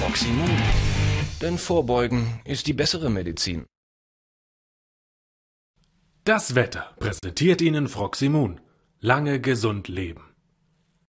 Froximum. Denn Vorbeugen ist die bessere Medizin. Das Wetter präsentiert Ihnen Froximum. Lange gesund leben.